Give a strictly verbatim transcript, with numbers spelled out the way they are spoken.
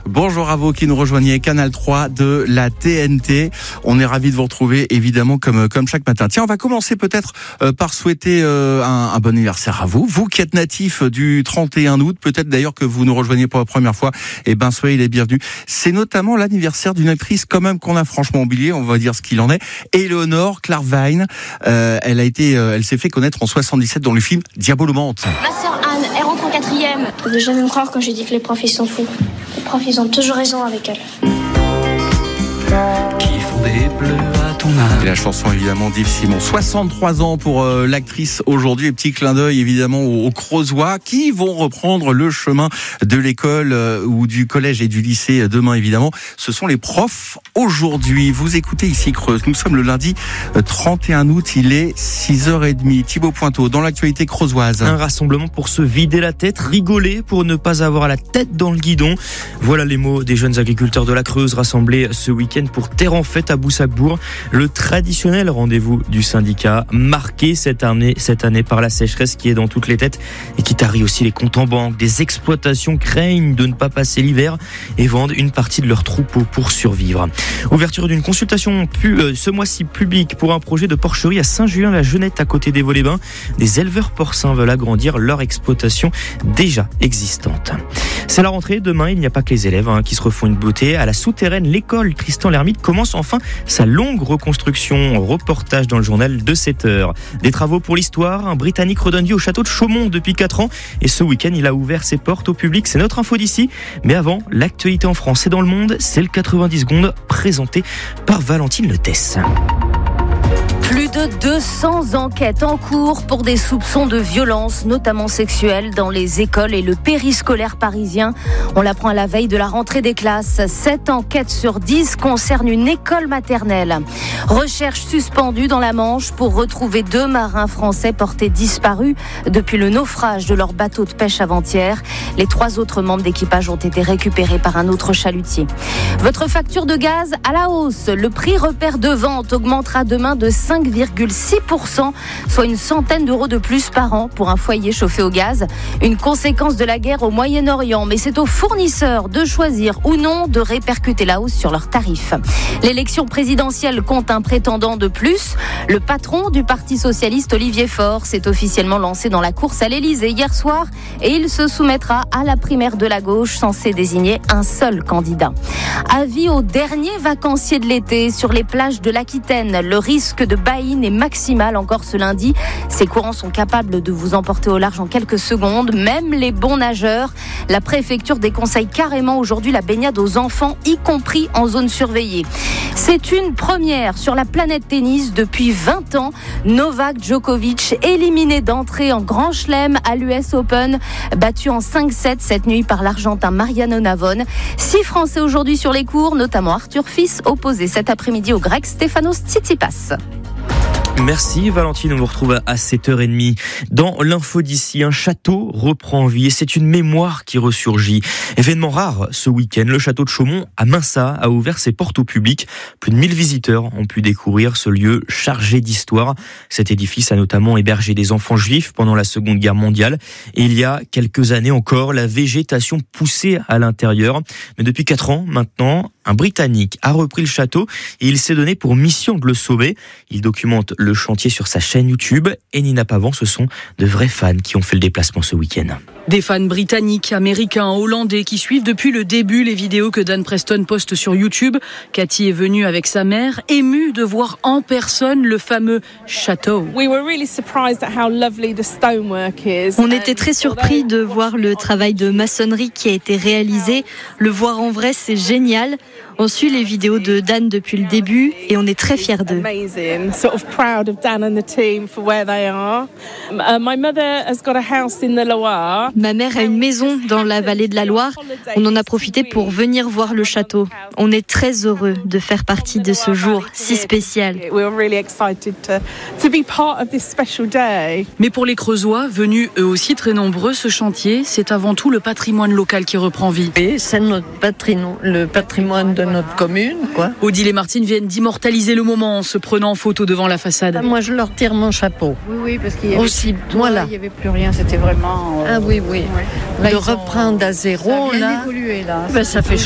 Bonjour à vous qui nous rejoignez, Canal trois de la T N T. On est ravis de vous retrouver, évidemment, comme, comme chaque matin. Tiens, on va commencer peut-être euh, par souhaiter euh, un, un bon anniversaire à vous. Vous qui êtes natif du trente et un août, peut-être d'ailleurs que vous nous rejoignez pour la première fois, et ben soyez les bienvenus. C'est notamment l'anniversaire d'une actrice quand même qu'on a franchement oublié, on va dire ce qu'il en est. Éléonore Clarkvine, euh, elle a été, euh, elle s'est fait connaître en soixante-dix-sept dans le film Diabolomante. Ma sœur Anne, elle rentre en quatrième. Vous pouvez jamais me croire quand je dis que les profs ils sont fous. Les profs ils ont toujours raison avec elle. Qui font des bleus à ton âge. Et la chanson évidemment d'Yves Simon. soixante-trois ans pour euh, l'actrice aujourd'hui. Et petit clin d'œil évidemment aux, aux Creusois qui vont reprendre le chemin de l'école euh, ou du collège et du lycée demain évidemment. Ce sont les profs aujourd'hui. Vous écoutez ici Creuse. Nous sommes le lundi trente et un août. Il est six heures trente. Thibaut Pointeau dans l'actualité creusoise. Un rassemblement pour se vider la tête, rigoler pour ne pas avoir la tête dans le guidon. Voilà les mots des jeunes agriculteurs de la Creuse rassemblés ce week-end pour Terre en Fête à Boussac-Bourg. Le traditionnel rendez-vous du syndicat, marqué cette année, cette année par la sécheresse qui est dans toutes les têtes et qui tarit aussi les comptes en banque. Des exploitations craignent de ne pas passer l'hiver et vendent une partie de leurs troupeaux pour survivre. Ouverture d'une consultation pu, euh, ce mois-ci publique pour un projet de porcherie à Saint-Julien-la-Genette à côté des Vaux-les-Bains. Des éleveurs porcins veulent agrandir leur exploitation déjà existante. C'est la rentrée. Demain, il n'y a pas que les élèves hein, qui se refont une beauté. À la souterraine, l'école Tristan L'Hermite commence enfin sa longue reconstruction. Reportage dans le journal de sept heures. Des travaux pour l'histoire. Un Britannique redonne vie au château de Chaumont depuis quatre ans. Et ce week-end, il a ouvert ses portes au public. C'est notre info d'ici. Mais avant, l'actualité en France et dans le monde, c'est le quatre-vingt-dix secondes présenté par Valentine Letesse. Plus de deux cents enquêtes en cours pour des soupçons de violence, notamment sexuelles, dans les écoles et le périscolaire parisien. On l'apprend à la veille de la rentrée des classes. sept enquêtes sur dix concernent une école maternelle. Recherche suspendue dans la Manche pour retrouver deux marins français portés disparus depuis le naufrage de leur bateau de pêche avant-hier. Les trois autres membres d'équipage ont été récupérés par un autre chalutier. Votre facture de gaz à la hausse. Le prix repère de vente augmentera demain de cinq virgule six pour cent, soit une centaine d'euros de plus par an pour un foyer chauffé au gaz. Une conséquence de la guerre au Moyen-Orient, mais c'est aux fournisseurs de choisir ou non de répercuter la hausse sur leurs tarifs. L'élection présidentielle compte un prétendant de plus. Le patron du Parti socialiste, Olivier Faure, s'est officiellement lancé dans la course à l'Élysée hier soir et il se soumettra à la primaire de la gauche censée désigner un seul candidat. Avis aux derniers vacanciers de l'été sur les plages de l'Aquitaine. Le risque de baïne est maximal encore ce lundi. Ces courants sont capables de vous emporter au large en quelques secondes, même les bons nageurs. La préfecture déconseille carrément aujourd'hui la baignade aux enfants, y compris en zone surveillée. C'est une première sur la planète tennis depuis vingt ans. Novak Djokovic éliminé d'entrée en Grand Chelem à l'U S Open, battu en cinq sept cette nuit par l'Argentin Mariano Navone. Six Français aujourd'hui sur les cours, notamment Arthur Fils, opposé cet après-midi au Grec Stefanos Tsitsipas. Merci Valentine, on vous retrouve à sept heures trente. Dans l'info d'ici, un château reprend vie et c'est une mémoire qui ressurgit. Événement rare ce week-end, le château de Chaumont à Minsat a ouvert ses portes au public. Plus de mille visiteurs ont pu découvrir ce lieu chargé d'histoire. Cet édifice a notamment hébergé des enfants juifs pendant la Seconde Guerre mondiale. Et il y a quelques années encore, la végétation poussait à l'intérieur. Mais depuis quatre ans maintenant, un Britannique a repris le château et il s'est donné pour mission de le sauver. Il documente le chantier sur sa chaîne YouTube et Nina Pavant, ce sont de vrais fans qui ont fait le déplacement ce week-end. Des fans britanniques, américains, hollandais qui suivent depuis le début les vidéos que Dan Preston poste sur YouTube. Cathy est venue avec sa mère, émue de voir en personne le fameux château. On était très surpris de voir le travail de maçonnerie qui a été réalisé. Le voir en vrai, c'est génial. On suit les vidéos de Dan depuis le début et on est très fiers d'eux. Ma mère a une maison dans la vallée de la Loire. On en a profité pour venir voir le château. On est très heureux de faire partie de ce jour si spécial. Mais pour les Creusois, venus eux aussi très nombreux, ce chantier, c'est avant tout le patrimoine local qui reprend vie. Et c'est notre patrimoine, le patrimoine de notre commune, quoi. Odile et Martine viennent d'immortaliser le moment en se prenant en photo devant la façade. Moi, je leur tire mon chapeau. Oui, oui, parce qu'il y avait aussi, plus de toit, voilà. Il n'y avait plus rien, c'était vraiment... Euh, ah oui, oui. Ouais. De reprendre à zéro, ça a bien là. évolué, là. Ben, ça fait